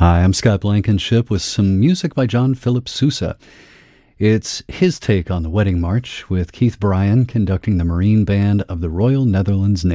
Hi, I'm Scott Blankenship with some music by John Philip Sousa. It's his take on the Wedding March, with Keith Bryan conducting the Marine Band of the Royal Netherlands Navy.